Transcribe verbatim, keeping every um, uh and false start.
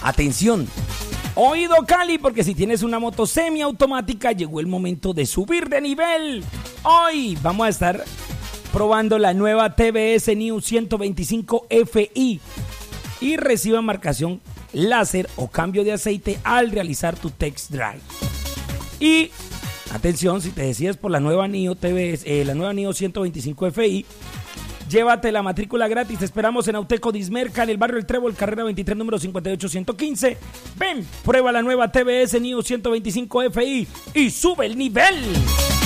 Atención, oído Cali, porque si tienes una moto semiautomática, llegó el momento de subir de nivel. Hoy vamos a estar probando la nueva T V S New ciento veinticinco F I y reciba marcación láser o cambio de aceite al realizar tu test drive. Y atención, si te decides por la nueva Neo T V S, eh, la nueva Neo ciento veinticinco F I, llévate la matrícula gratis. Te esperamos en Auteco Dismerca, en el barrio El Trébol, carrera veintitrés, número cincuenta y ocho ciento quince. Ven, prueba la nueva T V S Neo ciento veinticinco F I y sube el nivel.